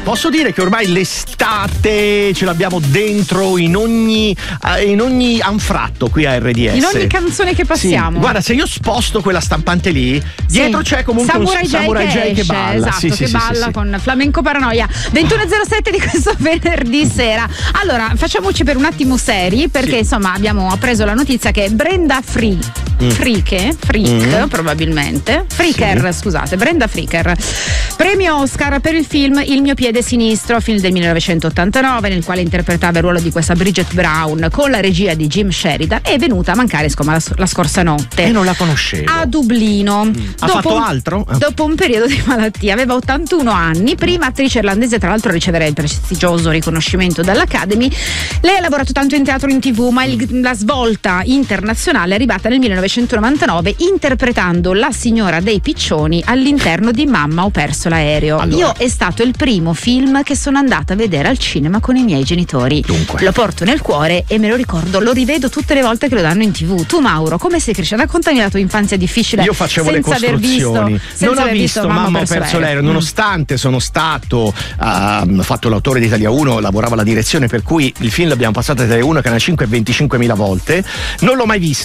posso dire che ormai l'estate ce l'abbiamo dentro in ogni anfratto qui a RDS. In ogni canzone che passiamo. Sì. Guarda, se io sposto quella stampante lì, dietro c'è comunque Samurai J che balla. Esatto, che balla con Flamenco Paranoia. 21.07 di questo venerdì sera. Allora, facciamoci per un attimo seri, perché insomma abbiamo appreso la notizia che Brenda probabilmente Fricker, scusate, Brenda Fricker, premio Oscar per il film Il mio piede sinistro, film del 1989 nel quale interpretava il ruolo di questa Bridget Brown con la regia di Jim Sheridan, è venuta a mancare insomma la scorsa notte. E non la conoscevo. A Dublino. Ha fatto altro? Dopo un periodo di malattia, aveva 81 anni, prima attrice irlandese tra l'altro a ricevere il prestigioso riconoscimento dall'Academy. Lei ha lavorato tanto in teatro e in TV, ma la svolta internazionale è arrivata nel 1999 interpretando la signora dei piccioni all'interno di Mamma ho perso l'aereo. Allora. Io è stato il primo film che sono andata a vedere al cinema con i miei genitori. Dunque. Lo porto nel cuore e me lo ricordo, lo rivedo tutte le volte che lo danno in TV. Tu Mauro, come sei cresciuto? Raccontami la tua infanzia difficile. Io facevo le costruzioni, non ho visto Mamma ho perso l'aereo, nonostante sono stato fatto l'autore di Italia 1, lavoravo alla direzione, per cui il film l'abbiamo passato a Italia 1, Canale 5 25.000 volte. Non l'ho mai visto